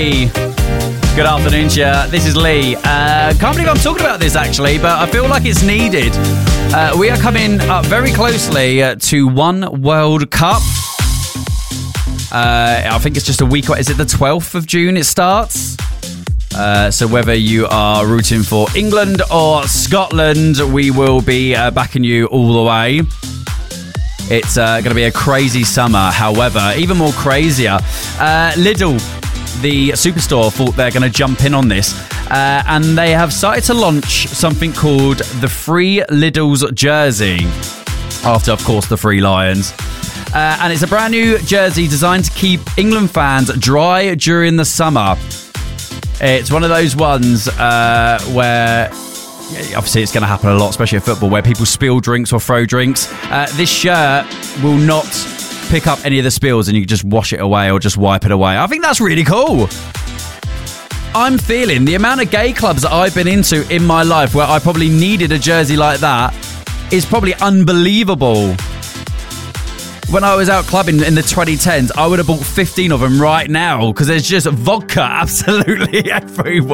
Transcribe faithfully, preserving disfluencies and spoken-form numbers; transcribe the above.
Good afternoon to you. This is Lee. Uh, can't believe I'm talking about this actually, but I feel like it's needed. Uh, we are coming up very closely uh, to one World Cup. Uh, I think it's just a week. Is it the twelfth of June it starts? Uh, so whether you are rooting for England or Scotland, we will be uh, backing you all the way. It's uh, going to be a crazy summer. However, even more crazier, uh, Lidl, the superstore, thought they're going to jump in on this. Uh, and they have started to launch something called the Free Lidl's jersey. After, of course, the Free Lions. Uh, and it's a brand new jersey designed to keep England fans dry during the summer. It's one of those ones uh, where... obviously it's going to happen a lot, especially at football, where people spill drinks or throw drinks. Uh, this shirt will not pick up any of the spills and you can just wash it away or just wipe it away. I think that's really cool. I'm feeling the amount of gay clubs that I've been into in my life where I probably needed a jersey like that is probably unbelievable. When I was out clubbing in the twenty tens, I would have bought fifteen of them right now because there's just vodka absolutely everywhere.